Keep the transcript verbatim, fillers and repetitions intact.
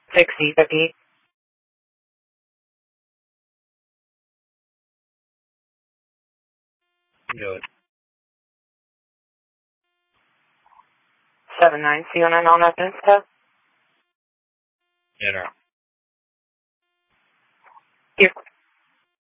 sixty fifty. Do it. seven nine C O nine on that insta. Enter.